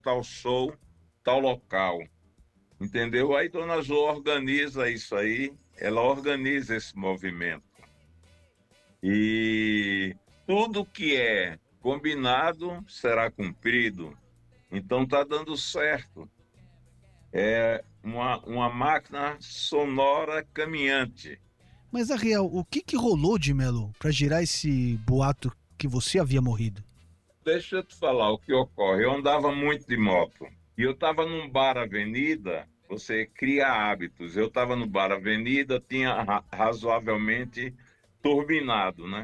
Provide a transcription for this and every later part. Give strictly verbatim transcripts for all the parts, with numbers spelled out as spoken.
tal show, tal local, entendeu? Aí Dona Jo organiza isso aí, ela organiza esse movimento. E tudo que é combinado será cumprido. Então tá dando certo. É uma, uma máquina sonora caminhante. Mas a real, o que que rolou de Melo pra girar esse boato que você havia morrido? Deixa eu te falar o que ocorre. Eu andava muito de moto e eu estava num bar Avenida. Você cria hábitos. Eu estava no bar Avenida, tinha ra- razoavelmente turbinado, né?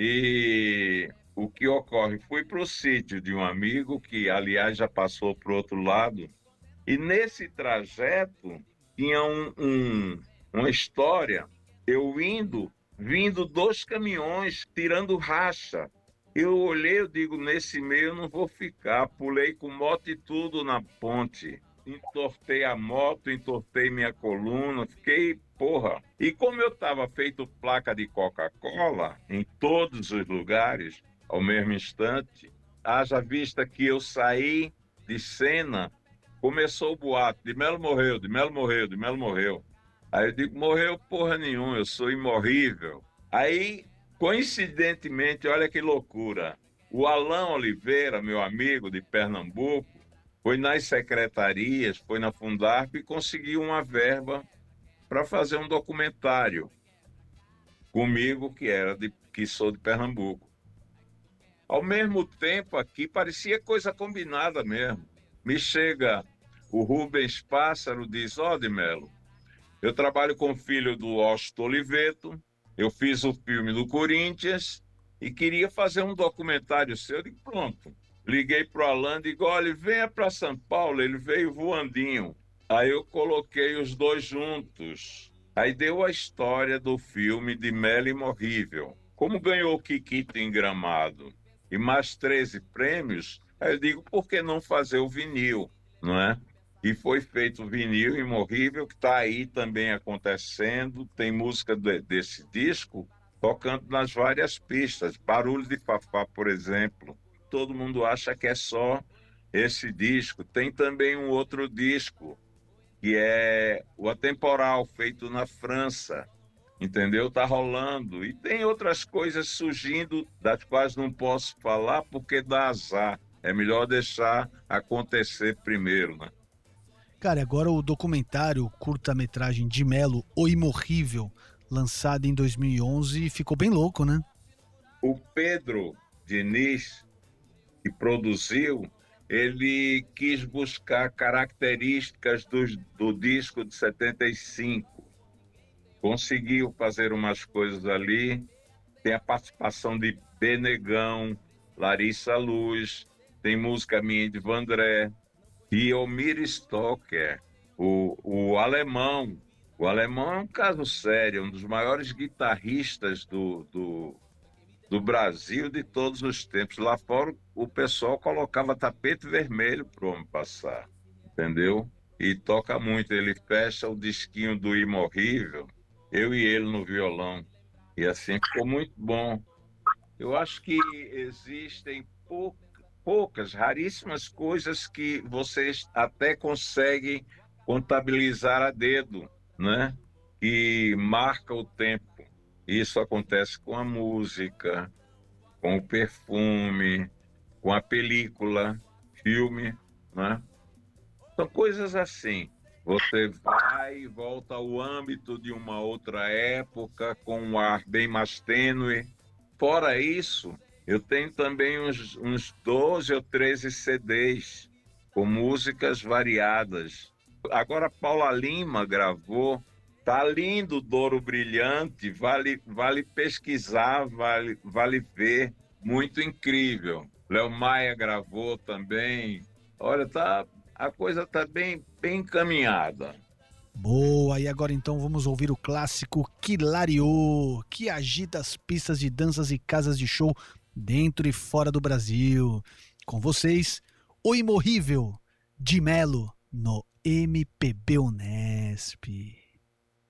E o que ocorre? Fui para o sítio de um amigo que, aliás, já passou para o outro lado. E nesse trajeto tinha um, um- uma história. Eu indo, vindo dois caminhões tirando racha. Eu olhei, eu digo, nesse meio eu não vou ficar. Pulei com moto e tudo na ponte. Entortei a moto, entortei minha coluna, fiquei, porra. E como eu estava feito placa de Coca-Cola em todos os lugares, ao mesmo instante, haja vista que eu saí de cena, começou o boato, de Melo morreu, de Melo morreu, de Melo morreu. Aí eu digo, morreu porra nenhuma, eu sou imorrível. Aí, coincidentemente, olha que loucura, o Alain Oliveira, meu amigo de Pernambuco, foi nas secretarias, foi na Fundarp e conseguiu uma verba para fazer um documentário comigo, que era de, que sou de Pernambuco. Ao mesmo tempo, aqui parecia coisa combinada mesmo. Me chega o Rubens Pássaro, diz: Ó, de Melo, eu trabalho com o filho do Washington Oliveto, eu fiz o filme do Corinthians e queria fazer um documentário seu. Eu digo, pronto. Liguei para o Alan e digo, olha, venha para São Paulo. Ele veio voandinho. Aí eu coloquei os dois juntos. Aí deu a história do filme de Melo Imorrível. Como ganhou o Kikito em Gramado e mais treze prêmios, aí eu digo, por que não fazer o vinil, não é? E foi feito o vinil Imorrível, que está aí também acontecendo. Tem música de, desse disco tocando nas várias pistas. Barulho de Fafá, por exemplo. Todo mundo acha que é só esse disco. Tem também um outro disco, que é o Atemporal, feito na França. Entendeu? Tá rolando. E tem outras coisas surgindo, das quais não posso falar porque dá azar. É melhor deixar acontecer primeiro, né? Cara, agora o documentário curta-metragem de Melo, O Imorrível, lançado em dois mil e onze, ficou bem louco, né? O Pedro Diniz, que produziu, ele quis buscar características do, do disco de setenta e cinco. Conseguiu fazer umas coisas ali. Tem a participação de Benegão, Larissa Luz, tem música minha de Vandré, e Almir Stocker, o, o alemão. O alemão é um caso sério, um dos maiores guitarristas do, do, do Brasil de todos os tempos. Lá fora o pessoal colocava tapete vermelho para o homem passar, entendeu? E toca muito. Ele fecha o disquinho do Imorrível, eu e ele no violão. E assim ficou muito bom. Eu acho que existem pou- poucas, raríssimas coisas que vocês até conseguem contabilizar a dedo, né? Que marca o tempo. Isso acontece com a música, com o perfume, com a película, filme, né? São coisas assim. Você vai e volta ao âmbito de uma outra época, com um ar bem mais tênue. Fora isso, eu tenho também uns, uns doze ou treze C Ds com músicas variadas. Agora, Paula Lima gravou. Tá lindo, Douro Brilhante. Vale, vale pesquisar, vale, vale ver. Muito incrível. Léo Maia gravou também. Olha, tá, a coisa tá bem, bem encaminhada. Boa, e agora então vamos ouvir o clássico Quilario, que agita as pistas de danças e casas de show dentro e fora do Brasil. Com vocês, O Imorrível, de Melo, no M P B Unesp.